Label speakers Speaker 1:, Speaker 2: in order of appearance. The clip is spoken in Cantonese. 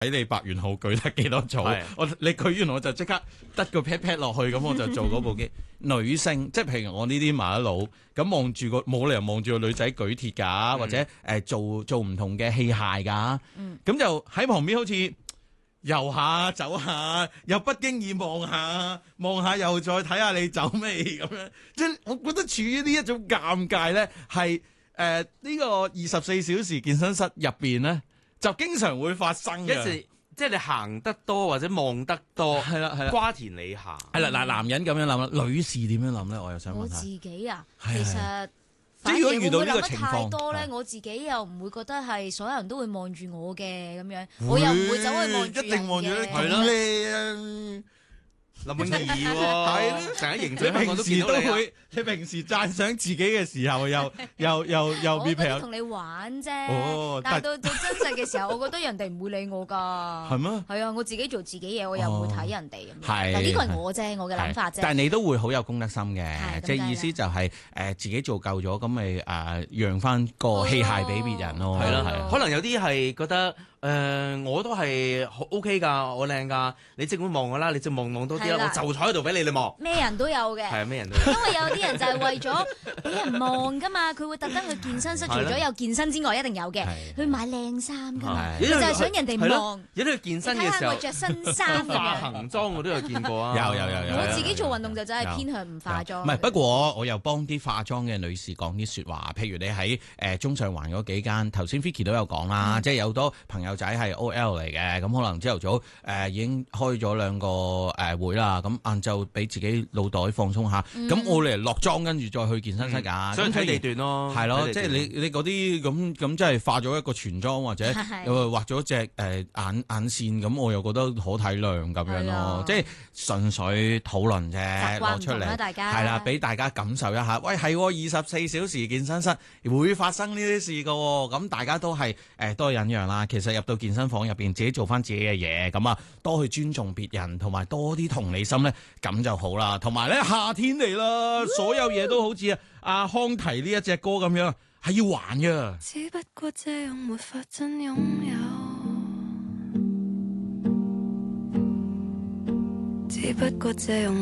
Speaker 1: 睇你白元號舉得幾多組，你舉完我就即刻得個 pat pat 落去，咁我就做嗰部機。女性即係譬如我呢啲麻甩佬，咁望住個冇理由望住個女仔舉鐵㗎，或者做唔同嘅器械㗎，咁就喺旁邊好似遊下走下，又不經意望下又再睇下你走未咁樣，即係我覺得處於呢一種尷尬咧，係呢個24小時健身室入邊咧。就經常會發生嘅，
Speaker 2: 即係你行得多或者望得多，係啦，瓜田李下。
Speaker 1: 係啦，嗱，男人咁樣諗啦，女士點樣諗咧？我又想問下。
Speaker 3: 我自己啊，其實
Speaker 1: 即係如果遇到呢個情況，
Speaker 3: 太多咧，我自己又唔會覺得係所有人都會望住我嘅咁樣，我又唔會走去望住人嘅。
Speaker 1: 一定望住你，係咯。
Speaker 2: 林詠儀係咯，成日形象香港都見到你。你平時讚賞自己嘅時候，又變平。
Speaker 3: 我同你玩啫，但係到真實嘅時候，我覺得人哋唔會理我㗎。
Speaker 1: 係咩？
Speaker 3: 係啊，我自己做自己嘢，我又唔會睇人哋咁。
Speaker 1: 係，
Speaker 3: 但呢個係我啫，我嘅諗法啫。
Speaker 1: 但係你都會好有公德心嘅，即係意思就係自己做夠咗，咁咪讓翻個器械俾別人咯。
Speaker 2: 係啦，可能有啲係覺得我都係 OK 㗎，我靚㗎，你即管望我啦，你就望多啲啦，我就坐喺度俾你望。
Speaker 3: 咩人都有嘅。係啊，
Speaker 2: 咩人都有。
Speaker 3: 因為有啲人就係為咗俾人望噶嘛，佢會特登去健身室，除咗有健身之外，一定有嘅，去買靚衫噶嘛，佢就係想人哋望。
Speaker 2: 有啲去健身嘅時候，
Speaker 3: 我着新衫
Speaker 2: 化行裝我都有見過啊。
Speaker 1: 有。
Speaker 3: 我自己做運動就真係偏向唔化妝。
Speaker 1: 唔係，不過我又幫啲化妝嘅女士講啲説話，譬如你喺中上環嗰幾間，頭先 Vicky 都有講啦，即係有好多朋友仔係 OL 嚟嘅，咁可能朝頭早已經開咗2個會啦，咁晏晝俾自己腦袋放鬆下，咁我嚟落妝跟住再去健身室㗎，
Speaker 2: 所以睇地段咯，
Speaker 1: 係咯，即係你嗰啲咁即係化咗一個全妝或者畫咗隻眼線，咁我又覺得可體諒咁樣咯，即係純粹討論啫，攞出嚟係啦，俾大家感受一下。喂，係24小時健身室會發生呢啲事㗎喎，咁大家都係多忍讓啦。其實入到健身房入邊，自己做翻自己嘅嘢，咁啊多去尊重別人，同埋多啲同理心咧，咁就好啦。同埋咧，夏天嚟啦，所有嘢都好似阿康提呢一隻歌咁樣，係要還嘅。只不過這樣沒法真擁有，只不過這樣。